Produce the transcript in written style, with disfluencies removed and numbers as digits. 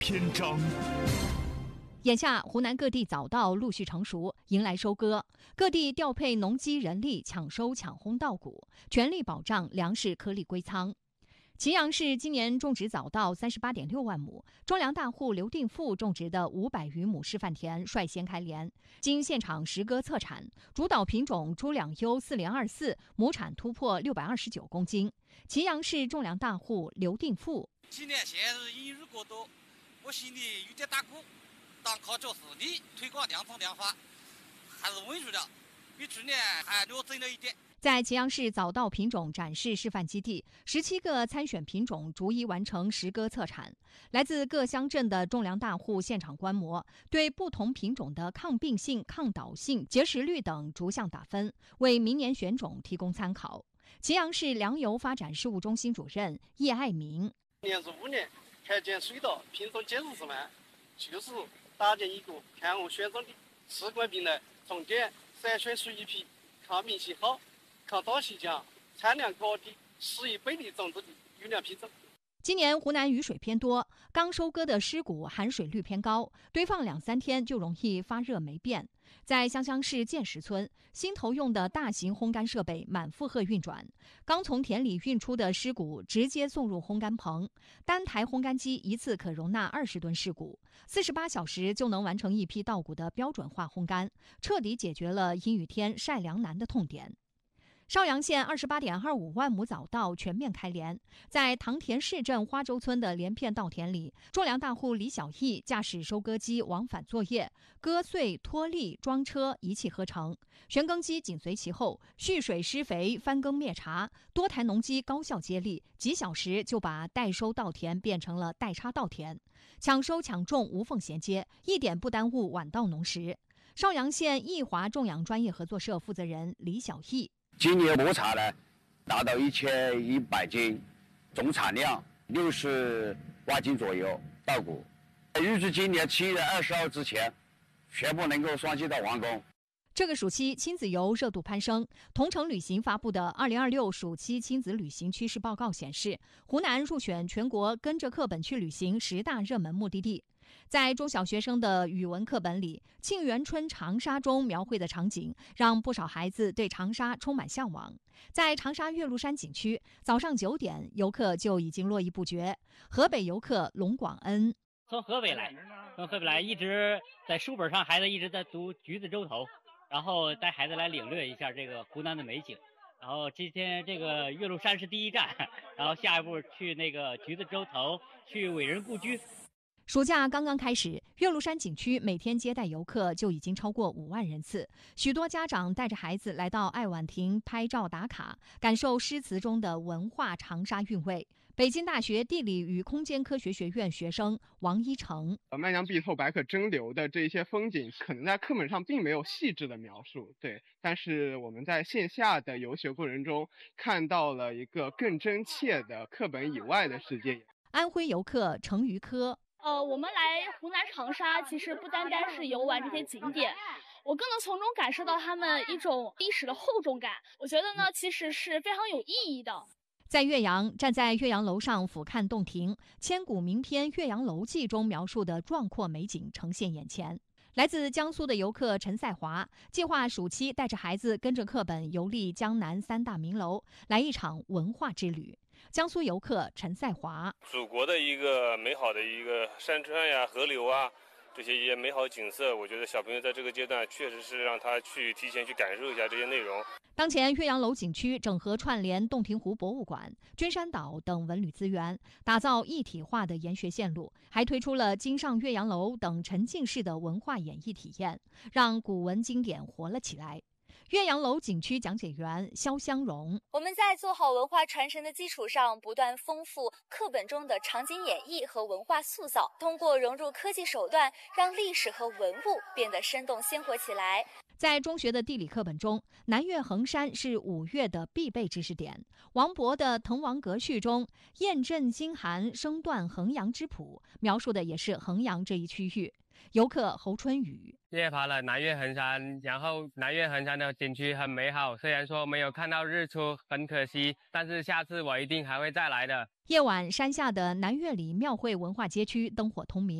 篇章。 眼下，湖南各地早稻陆续成熟，迎来收割，各地调配农机人力抢收抢烘稻谷，全力保障粮食颗粒归仓。祁阳市今年种植早稻38.6万亩，中粮大户刘定富种植的500余亩示范田率先开镰，经现场实割测产，主导品种猪两优4024亩产突破629公斤。祁阳市种粮大户刘定富： 今年现日引入过多，我心里有点打鼓，但靠着实力推广良种良法，还是稳住了，比去年还略增了一点。 在祁阳市早稻品种展示示范基地，17个参选品种逐一完成实割测产。来自各乡镇的种粮大户现场观摩，对不同品种的抗病性、抗倒性、结实率等逐项打分，为明年选种提供参考。祁阳市粮油发展事务中心主任叶爱民： 连续5年看见水稻品种结实慢，就是搭建一个看护选种的试管平台，重点筛选出一批抗病性好、抗倒性强、产量高的适宜本地种植的优良品种。 今年湖南雨水偏多，刚收割的湿谷含水率偏高，堆放2-3天就容易发热霉变。在香乡市建石村，新投用的大型烘干设备满负荷运转，刚从田里运出的湿谷直接送入烘干棚，单台烘干机一次可容纳20吨湿谷，48小时就能完成一批稻谷的标准化烘干，彻底解决了阴雨天晒粮难的痛点。邵阳县28.25万亩早稻全面开镰，在唐田市镇花洲村的连片稻田里，种粮大户李小义驾驶收割机往返作业，割穗、脱粒、装车一气呵成。旋耕机紧随其后，蓄水施肥、翻耕灭茬，多台农机高效接力，几小时就把待收稻田变成了待插稻田，抢收抢种无缝衔接，一点不耽误晚稻农时。邵阳县益华种养专业合作社负责人李小义： 今年亩产呢达到1100斤，总产量60万斤左右稻谷。预计今年7月20号之前，全部能够双季稻完工。 这个暑期亲子游热度攀升，同程旅行发布的2026暑期亲子旅行趋势报告显示，湖南入选全国跟着课本去旅行10大热门目的地。在中小学生的语文课本里，沁园春长沙中描绘的场景让不少孩子对长沙充满向往。在长沙岳麓山景区，早上9点，游客就已经络绎不绝。河北游客龙广恩： 从河北来，一直在书本上，孩子一直在读《橘子洲头》，然后带孩子来领略一下这个湖南的美景。然后今天这个岳麓山是第一站，然后下一步去那个橘子洲头，去伟人故居。 暑假刚刚开始，岳麓山景区每天接待游客就已经超过5万人次。许多家长带着孩子来到爱晚亭拍照打卡，感受诗词中的文化长沙韵味。北京大学地理与空间科学学院学生王一成： 麦江碧透、百舸争流的这些风景，可能在课本上并没有细致的描述，对，但是我们在线下的游学过程中看到了一个更真切的课本以外的世界。 安徽游客程于科： 我们来湖南长沙，其实不单单是游玩这些景点，我更能从中感受到他们一种历史的厚重感。我觉得呢，其实是非常有意义的。 在岳阳，站在岳阳楼上俯瞰洞庭，千古名篇《岳阳楼记》中描述的壮阔美景呈现眼前。来自江苏的游客陈赛华计划暑期带着孩子跟着课本游历江南3大名楼，来一场文化之旅。江苏游客陈赛华： 祖国的一个美好的一个山川呀、河流啊，这些一些美好景色，我觉得小朋友在这个阶段确实是让他去提前去感受一下这些内容。 当前岳阳楼景区整合串联洞庭湖博物馆、君山岛等文旅资源，打造一体化的研学线路，还推出了京上岳阳楼等沉浸式的文化演绎体验，让古文经典活了起来。岳阳楼景区讲解员肖香荣： 我们在做好文化传承的基础上，不断丰富课本中的场景演绎和文化塑造，通过融入科技手段，让历史和文物变得生动鲜活起来。 在中学的地理课本中，南岳衡山是5岳的必备知识点。王勃的《滕王阁序》中，雁阵惊寒，声断衡阳之谱，描述的也是衡阳这一区域。游客侯春雨： 夜爬了南岳衡山，然后南岳衡山的景区很美好，虽然说没有看到日出，很可惜，但是下次我一定还会再来的。 夜晚，山下的南岳里庙会文化街区灯火通明。